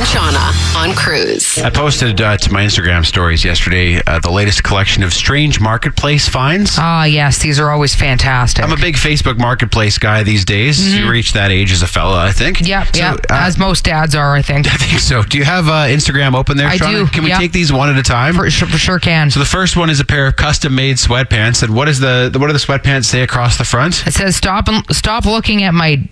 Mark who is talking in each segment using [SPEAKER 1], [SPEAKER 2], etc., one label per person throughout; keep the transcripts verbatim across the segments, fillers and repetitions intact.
[SPEAKER 1] and Shauna on Cruise.
[SPEAKER 2] I posted uh, to my Instagram stories yesterday uh, the latest collection of strange marketplace finds.
[SPEAKER 3] Ah, yes, these are always fantastic.
[SPEAKER 2] I'm a big Facebook marketplace guy these days. Mm-hmm. You reach that age as a fella, I think.
[SPEAKER 3] Yep, so, yep. Uh, as most dads are, I think.
[SPEAKER 2] I think so. Do you have uh, Instagram open there,
[SPEAKER 3] I
[SPEAKER 2] Shauna?
[SPEAKER 3] do.
[SPEAKER 2] Can we
[SPEAKER 3] yep.
[SPEAKER 2] take these one at a time?
[SPEAKER 3] For sure, for sure can.
[SPEAKER 2] So the first one is a pair of custom-made sweatpants. And what is the, the what do the sweatpants say across the front?
[SPEAKER 3] It says, "Stop and stop looking at my."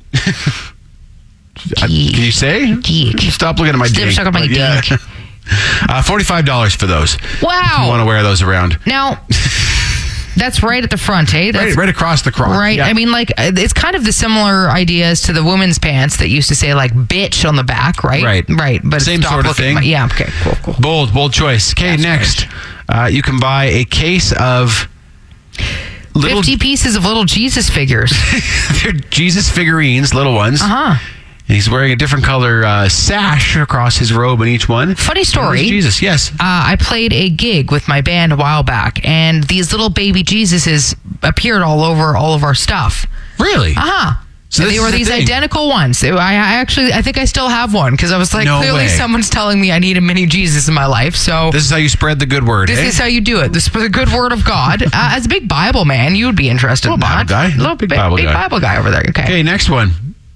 [SPEAKER 2] Uh, can you say?
[SPEAKER 3] Geek.
[SPEAKER 2] Stop looking at my dick.
[SPEAKER 3] Stop at my
[SPEAKER 2] But, yeah.
[SPEAKER 3] dick.
[SPEAKER 2] uh, forty-five dollars for those.
[SPEAKER 3] Wow.
[SPEAKER 2] If you want to wear those around.
[SPEAKER 3] Now, that's right at the front, eh? That's
[SPEAKER 2] Right, right across the crotch.
[SPEAKER 3] Right.
[SPEAKER 2] Yeah.
[SPEAKER 3] I mean, like, it's kind of the similar ideas to the women's pants that used to say, like, bitch on the back, right?
[SPEAKER 2] Right.
[SPEAKER 3] Right. But
[SPEAKER 2] Same
[SPEAKER 3] stop
[SPEAKER 2] sort of
[SPEAKER 3] looking
[SPEAKER 2] thing.
[SPEAKER 3] at my- yeah, okay, cool, cool.
[SPEAKER 2] Bold, bold choice. Okay,
[SPEAKER 3] That's
[SPEAKER 2] next. Uh, you can buy a case of little
[SPEAKER 3] fifty pieces of little Jesus figures.
[SPEAKER 2] they're Jesus figurines, little ones.
[SPEAKER 3] Uh-huh.
[SPEAKER 2] And he's wearing a different color uh, sash across his robe in each one.
[SPEAKER 3] Funny story.
[SPEAKER 2] Where's Jesus, yes.
[SPEAKER 3] Uh, I played a gig with my band a while back, and these little baby Jesuses appeared all over all of our stuff.
[SPEAKER 2] Really?
[SPEAKER 3] Uh-huh.
[SPEAKER 2] So
[SPEAKER 3] And
[SPEAKER 2] this
[SPEAKER 3] they were
[SPEAKER 2] is the
[SPEAKER 3] these
[SPEAKER 2] thing.
[SPEAKER 3] identical ones. They- I, I actually, I think I still have one because I was like,
[SPEAKER 2] No
[SPEAKER 3] clearly
[SPEAKER 2] way.
[SPEAKER 3] someone's telling me I need a mini Jesus in my life. So
[SPEAKER 2] This is how you spread the good word,
[SPEAKER 3] This
[SPEAKER 2] eh?
[SPEAKER 3] is how you do it. This is the good word of God. Uh, as a big Bible man, you would be interested
[SPEAKER 2] Little
[SPEAKER 3] in that.
[SPEAKER 2] Bible guy.
[SPEAKER 3] Little
[SPEAKER 2] Big
[SPEAKER 3] big
[SPEAKER 2] Bible
[SPEAKER 3] big
[SPEAKER 2] guy.
[SPEAKER 3] Bible guy over there. Okay.
[SPEAKER 2] Okay, next one.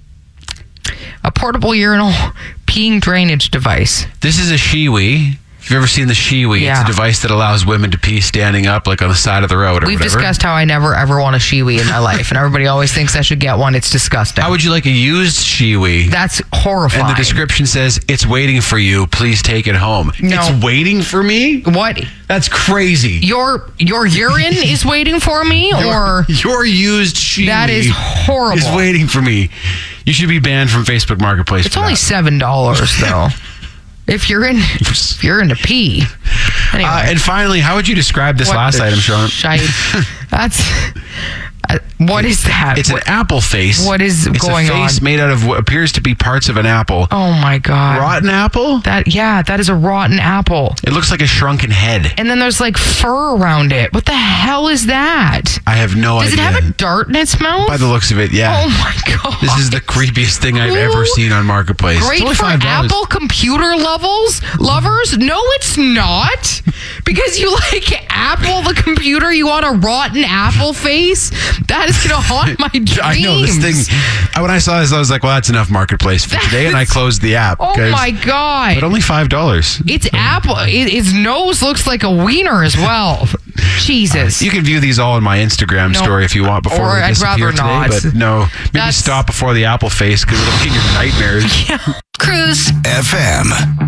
[SPEAKER 3] A portable urinal peeing drainage device.
[SPEAKER 2] This is a Shiwi. If you've ever seen the Shiwi,
[SPEAKER 3] Yeah.
[SPEAKER 2] it's a device that allows women to pee standing up, like on the side of the road or
[SPEAKER 3] We've
[SPEAKER 2] whatever.
[SPEAKER 3] discussed how I never ever want a Shiwi in my life, and everybody always thinks I should get one. It's disgusting.
[SPEAKER 2] How would you like a used Shiwi?
[SPEAKER 3] That's horrifying.
[SPEAKER 2] And the description says, it's waiting for you. Please take it home.
[SPEAKER 3] No.
[SPEAKER 2] It's waiting for me?
[SPEAKER 3] What?
[SPEAKER 2] That's crazy.
[SPEAKER 3] Your your urine is waiting for me, or
[SPEAKER 2] Your used Shiwi
[SPEAKER 3] that is horrible.
[SPEAKER 2] is waiting for me. You should be banned from Facebook Marketplace.
[SPEAKER 3] It's
[SPEAKER 2] for
[SPEAKER 3] only
[SPEAKER 2] that.
[SPEAKER 3] seven dollars though. If you're in, if you're into pee. Anyway.
[SPEAKER 2] Uh, and finally, how would you describe this
[SPEAKER 3] What
[SPEAKER 2] last
[SPEAKER 3] the
[SPEAKER 2] item, Sean?
[SPEAKER 3] shite? That's uh, what is that?
[SPEAKER 2] It's an apple face.
[SPEAKER 3] What is
[SPEAKER 2] it's
[SPEAKER 3] going
[SPEAKER 2] a face
[SPEAKER 3] on?
[SPEAKER 2] made out of what appears to be parts of an apple.
[SPEAKER 3] Oh my god!
[SPEAKER 2] Rotten apple?
[SPEAKER 3] That yeah, that is a rotten apple.
[SPEAKER 2] It looks like a shrunken head.
[SPEAKER 3] And then there's like fur around it. What the hell is that?
[SPEAKER 2] I have no
[SPEAKER 3] Does
[SPEAKER 2] idea.
[SPEAKER 3] it have a dart in its mouth?
[SPEAKER 2] By the looks of it, yeah.
[SPEAKER 3] Oh my god!
[SPEAKER 2] This is the creepiest thing I've
[SPEAKER 3] Who-
[SPEAKER 2] ever seen on Marketplace. It's
[SPEAKER 3] Great
[SPEAKER 2] only
[SPEAKER 3] for
[SPEAKER 2] five dollars.
[SPEAKER 3] Apple computer levels lovers? No, it's not. Because you like Apple the computer, you want a rotten apple face? That is gonna haunt my dreams.
[SPEAKER 2] I know this thing. I- When I saw this, I was like, "Well, that's enough Marketplace for today," and I closed the app.
[SPEAKER 3] Oh
[SPEAKER 2] 'cause-
[SPEAKER 3] my god!
[SPEAKER 2] But only five dollars.
[SPEAKER 3] It's Apple. It, its nose looks like a wiener as well. Jesus.
[SPEAKER 2] You can view these all in my Instagram
[SPEAKER 3] No,
[SPEAKER 2] story if you want before
[SPEAKER 3] or
[SPEAKER 2] we
[SPEAKER 3] I'd
[SPEAKER 2] disappear
[SPEAKER 3] rather
[SPEAKER 2] today.
[SPEAKER 3] not.
[SPEAKER 2] But no, maybe
[SPEAKER 3] That's-
[SPEAKER 2] stop before the apple face because it'll be your nightmares.
[SPEAKER 1] Cruise
[SPEAKER 4] F M.